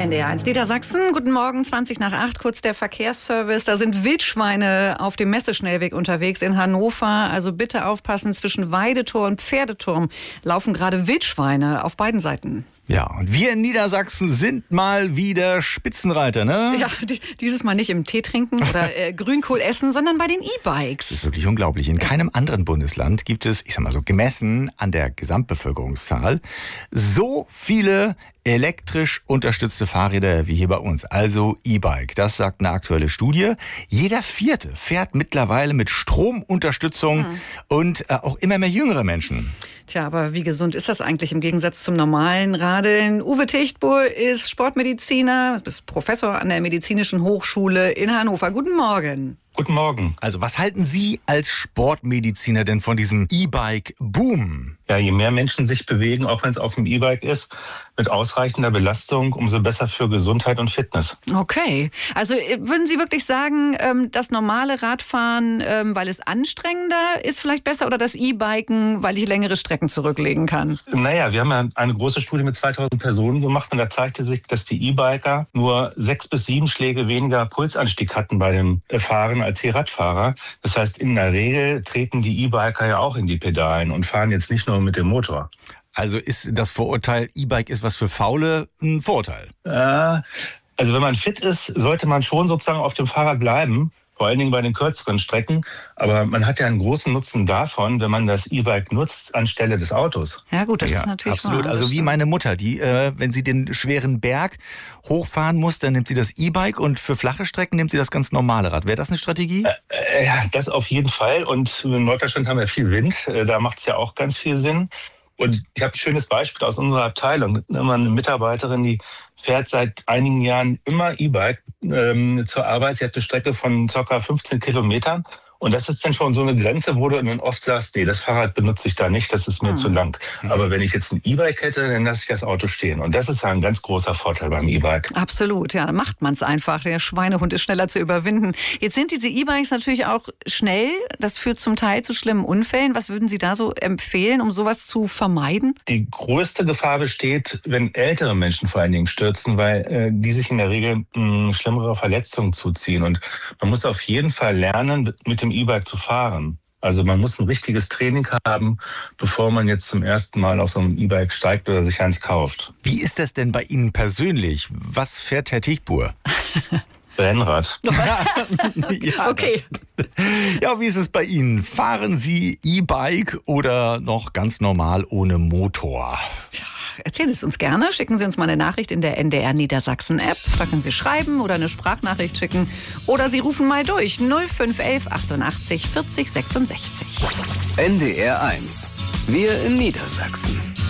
NDR1 Niedersachsen, guten Morgen, 7:20, kurz der Verkehrsservice. Da sind Wildschweine auf dem Messeschnellweg unterwegs in Hannover. Also bitte aufpassen, zwischen Weidetor und Pferdeturm laufen gerade Wildschweine auf beiden Seiten. Ja, und wir in Niedersachsen sind mal wieder Spitzenreiter, ne? Ja, dieses Mal nicht im Tee trinken oder Grünkohl essen, sondern bei den E-Bikes. Das ist wirklich unglaublich. In keinem anderen Bundesland gibt es, ich sag mal so, gemessen an der Gesamtbevölkerungszahl, so viele elektrisch unterstützte Fahrräder wie hier bei uns, also E-Bike. Das sagt eine aktuelle Studie. Jeder Vierte fährt mittlerweile mit Stromunterstützung und auch immer mehr jüngere Menschen. Tja, aber wie gesund ist das eigentlich im Gegensatz zum normalen Radeln? Uwe Tichtbuhr ist Sportmediziner, ist Professor an der Medizinischen Hochschule in Hannover. Guten Morgen. Guten Morgen. Also was halten Sie als Sportmediziner denn von diesem E-Bike-Boom? Ja, je mehr Menschen sich bewegen, auch wenn es auf dem E-Bike ist, mit ausreichender Belastung, umso besser für Gesundheit und Fitness. Okay, also würden Sie wirklich sagen, das normale Radfahren, weil es anstrengender ist, vielleicht besser, oder das E-Biken, weil ich längere Strecken zurücklegen kann? Naja, wir haben ja eine große Studie mit 2000 Personen gemacht und da zeigte sich, dass die E-Biker nur 6 bis 7 Schläge weniger Pulsanstieg hatten bei dem Fahren als die Radfahrer. Das heißt, in der Regel treten die E-Biker ja auch in die Pedalen und fahren jetzt nicht nur mit dem Motor. Also ist das Vorurteil, E-Bike ist was für Faule, ein Vorurteil? Also wenn man fit ist, sollte man schon sozusagen auf dem Fahrrad bleiben. Vor allen Dingen bei den kürzeren Strecken. Aber man hat ja einen großen Nutzen davon, wenn man das E-Bike nutzt anstelle des Autos. Ja gut, das ist natürlich absolut. wahr. Also wie meine Mutter, die, wenn sie den schweren Berg hochfahren muss, dann nimmt sie das E-Bike und für flache Strecken nimmt sie das ganz normale Rad. Wäre das eine Strategie? Ja, das auf jeden Fall. Und in Norddeutschland haben wir viel Wind. Da macht es ja auch ganz viel Sinn. Und ich habe ein schönes Beispiel aus unserer Abteilung. Immer eine Mitarbeiterin, die fährt seit einigen Jahren immer E-Bike zur Arbeit. Sie hat eine Strecke von ca. 15 Kilometern. Und das ist dann schon so eine Grenze, wo du dann oft sagst, nee, das Fahrrad benutze ich da nicht, das ist mir zu lang. Aber wenn ich jetzt ein E-Bike hätte, dann lasse ich das Auto stehen. Und das ist ja ein ganz großer Vorteil beim E-Bike. Absolut, ja, dann macht man es einfach. Der Schweinehund ist schneller zu überwinden. Jetzt sind diese E-Bikes natürlich auch schnell. Das führt zum Teil zu schlimmen Unfällen. Was würden Sie da so empfehlen, um sowas zu vermeiden? Die größte Gefahr besteht, wenn ältere Menschen vor allen Dingen stürzen, weil die sich in der Regel schlimmere Verletzungen zuziehen. Und man muss auf jeden Fall lernen, mit dem E-Bike zu fahren. Also man muss ein richtiges Training haben, bevor man jetzt zum ersten Mal auf so ein E-Bike steigt oder sich eins kauft. Wie ist das denn bei Ihnen persönlich? Was fährt Herr Tichtbuhr? Rennrad. Ja, okay. Ja, wie ist es bei Ihnen? Fahren Sie E-Bike oder noch ganz normal ohne Motor? Tja, erzählen Sie es uns gerne. Schicken Sie uns mal eine Nachricht in der NDR Niedersachsen App. Da können Sie schreiben oder eine Sprachnachricht schicken. Oder Sie rufen mal durch 0511 88 40 66. NDR1. Wir in Niedersachsen.